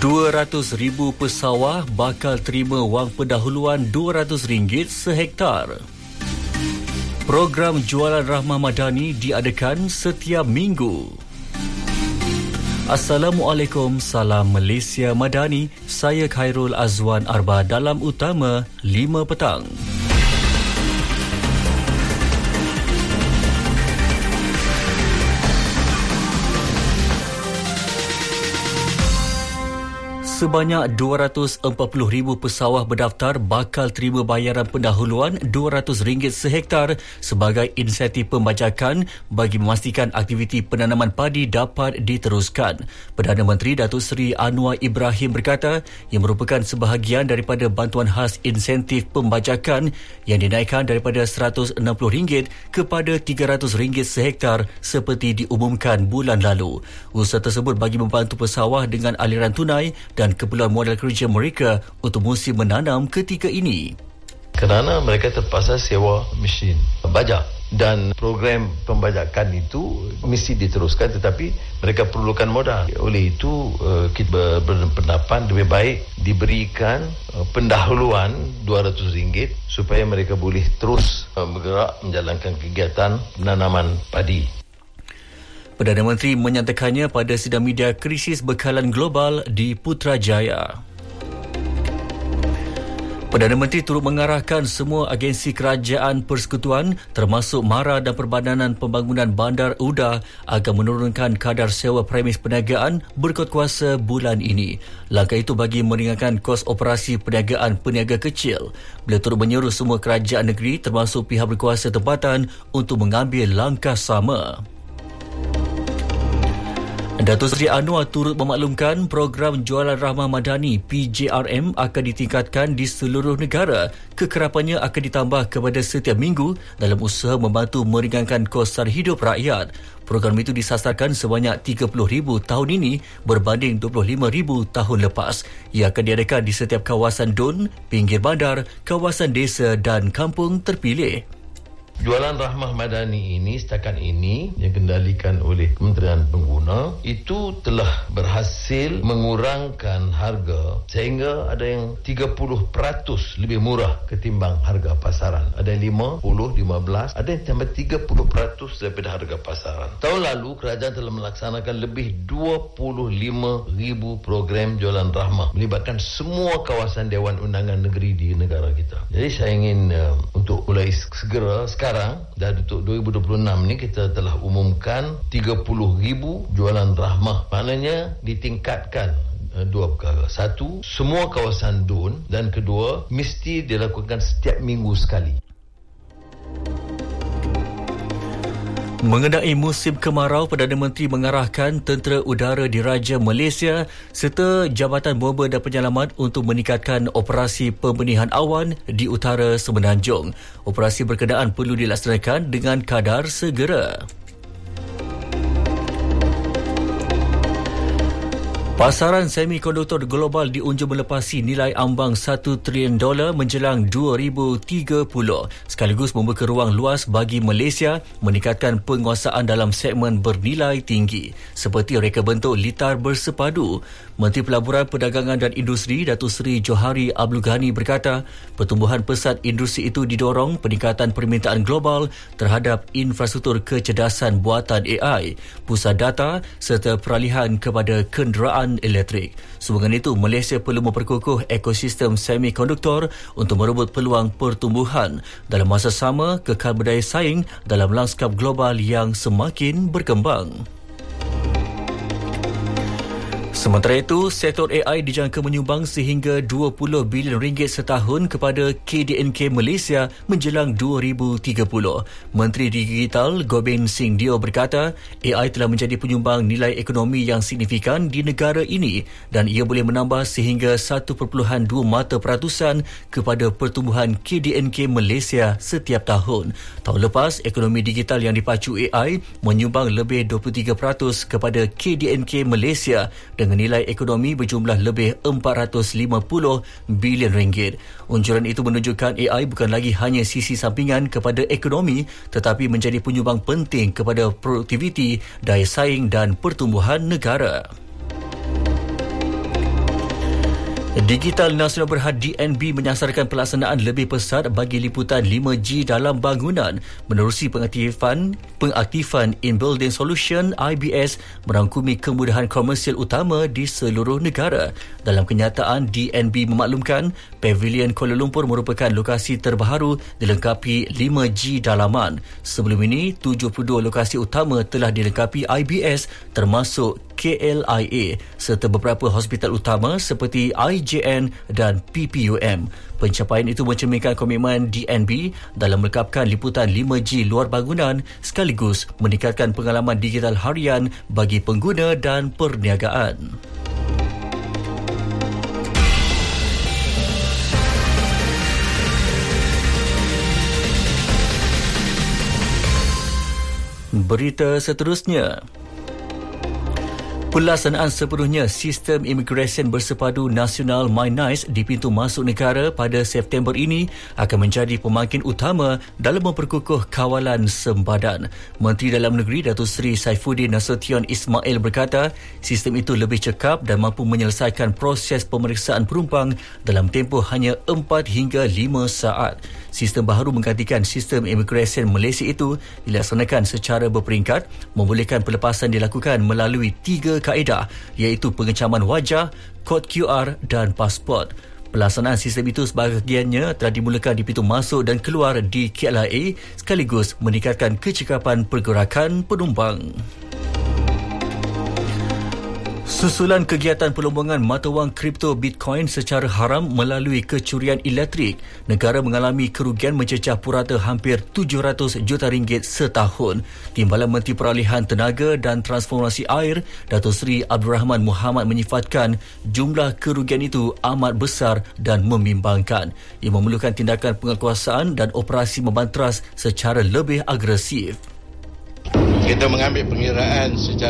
200,000 pesawah bakal terima wang pendahuluan RM200 sehektar. Program jualan Rahmah Madani diadakan setiap minggu. Assalamualaikum, salam Malaysia Madani. Saya Khairul Azwan Arba dalam Utama 5 petang. Sebanyak 240,000 pesawah berdaftar bakal terima bayaran pendahuluan RM200 sehektar sebagai insentif pembajakan bagi memastikan aktiviti penanaman padi dapat diteruskan. Perdana Menteri Datuk Seri Anwar Ibrahim berkata ia merupakan sebahagian daripada bantuan khas insentif pembajakan yang dinaikkan daripada RM160 kepada RM300 sehektar seperti diumumkan bulan lalu. Usaha tersebut bagi membantu pesawah dengan aliran tunai dan keperluan modal kerja mereka untuk musim menanam ketika ini. Kerana mereka terpaksa sewa mesin bajak dan program pembajakan itu mesti diteruskan, tetapi mereka perlukan modal. Oleh itu kita berpendapat lebih baik diberikan pendahuluan RM200 supaya mereka boleh terus bergerak menjalankan kegiatan penanaman padi. Perdana Menteri menyatakannya pada sidang media krisis bekalan global di Putrajaya. Perdana Menteri turut mengarahkan semua agensi kerajaan persekutuan termasuk MARA dan Perbadanan Pembangunan Bandar UDA agar menurunkan kadar sewa premis perniagaan berkod kuasa bulan ini. Langkah itu bagi meringankan kos operasi perniagaan peniaga kecil. Beliau turut menyuruh semua kerajaan negeri termasuk pihak berkuasa tempatan untuk mengambil langkah sama. Datuk Seri Anwar turut memaklumkan program jualan Rahmah Madani PJRM akan ditingkatkan di seluruh negara. Kekerapannya akan ditambah kepada setiap minggu dalam usaha membantu meringankan kos sara hidup rakyat. Program itu disasarkan sebanyak 30,000 tahun ini berbanding 25,000 tahun lepas. Ia akan diadakan di setiap kawasan DUN, pinggir bandar, kawasan desa dan kampung terpilih. Jualan Rahmah Madani ini setakat ini yang kendalikan oleh Kementerian Pengguna itu telah berhasil mengurangkan harga sehingga ada yang 30% lebih murah ketimbang harga pasaran. Ada yang 50, 15, ada yang sampai 30% daripada harga pasaran. Tahun lalu kerajaan telah melaksanakan lebih 25,000 program jualan Rahmah melibatkan semua kawasan Dewan Undangan Negeri di negara kita. Jadi saya ingin untuk mulai segera sekarang dan untuk 2026 ni kita telah umumkan 30,000 jualan Rahmah. Maknanya ditingkatkan dua perkara. Satu, semua kawasan DUN, dan kedua, mesti dilakukan setiap minggu sekali. Mengenai musim kemarau, Perdana Menteri mengarahkan Tentera Udara Diraja Malaysia serta Jabatan Bomba dan Penyelamat untuk meningkatkan operasi pembenihan awan di utara Semenanjung. Operasi berkenaan perlu dilaksanakan dengan kadar segera. Pasaran semikonduktor global diunjur melepasi nilai ambang $1 trilion menjelang 2030, sekaligus membuka ruang luas bagi Malaysia meningkatkan penguasaan dalam segmen bernilai tinggi, seperti reka bentuk litar bersepadu. Menteri Pelaburan, Perdagangan dan Industri Datuk Seri Johari Abdul Ghani berkata, pertumbuhan pesat industri itu didorong peningkatan permintaan global terhadap infrastruktur kecerdasan buatan AI, pusat data serta peralihan kepada kenderaan elektrik. Sehubungan itu, Malaysia perlu memperkukuh ekosistem semikonduktor untuk merebut peluang pertumbuhan. Dalam masa sama, kekal berdaya saing dalam lanskap global yang semakin berkembang. Sementara itu, sektor AI dijangka menyumbang sehingga RM20 bilion setahun kepada KDNK Malaysia menjelang 2030. Menteri Digital Gobind Singh Dio berkata, AI telah menjadi penyumbang nilai ekonomi yang signifikan di negara ini dan ia boleh menambah sehingga 1.2% kepada pertumbuhan KDNK Malaysia setiap tahun. Tahun lepas, ekonomi digital yang dipacu AI menyumbang lebih 23% kepada KDNK Malaysia dengan nilai ekonomi berjumlah lebih RM450 bilion. Unjuran itu menunjukkan AI bukan lagi hanya sisi sampingan kepada ekonomi tetapi menjadi penyumbang penting kepada produktiviti, daya saing dan pertumbuhan negara. Digital Nasional Berhad DNB menyasarkan pelaksanaan lebih pesat bagi liputan 5G dalam bangunan menerusi pengaktifan In-Building Solution IBS merangkumi kemudahan komersial utama di seluruh negara. Dalam kenyataan, DNB memaklumkan Pavilion Kuala Lumpur merupakan lokasi terbaru dilengkapi 5G dalaman. Sebelum ini, 72 lokasi utama telah dilengkapi IBS termasuk KLIA serta beberapa hospital utama seperti IJN dan PPUM. Pencapaian itu mencerminkan komitmen DNB dalam melengkapkan liputan 5G luar bangunan sekaligus meningkatkan pengalaman digital harian bagi pengguna dan perniagaan. Berita seterusnya. Pelaksanaan sepenuhnya sistem imigresen bersepadu nasional MyNice di pintu masuk negara pada September ini akan menjadi pemangkin utama dalam memperkukuh kawalan sempadan. Menteri Dalam Negeri Datuk Seri Saifuddin Nasution Ismail berkata, sistem itu lebih cekap dan mampu menyelesaikan proses pemeriksaan penumpang dalam tempoh hanya 4 hingga 5 saat. Sistem baharu menggantikan sistem imigresen Malaysia itu dilaksanakan secara berperingkat, membolehkan pelepasan dilakukan melalui 3 kaedah iaitu pengecaman wajah, kod QR dan pasport. Pelaksanaan sistem itu sebahagiannya telah dimulakan di pintu masuk dan keluar di KLIA sekaligus meningkatkan kecekapan pergerakan penumpang. Susulan kegiatan perlombongan mata wang kripto Bitcoin secara haram melalui kecurian elektrik, negara mengalami kerugian mencecah purata hampir 700 juta ringgit setahun. Timbalan Menteri Peralihan Tenaga dan Transformasi Air, Datuk Seri Abdul Rahman Muhammad menyifatkan jumlah kerugian itu amat besar dan membimbangkan. Ia memerlukan tindakan penguatkuasaan dan operasi membantras secara lebih agresif. Kita mengambil pengiraan secara